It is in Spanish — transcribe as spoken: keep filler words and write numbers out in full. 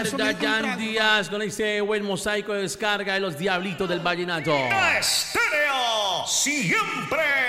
Dayan Díaz con ese buen mosaico de descarga de los Diablitos del Vallenato. Estéreo, siempre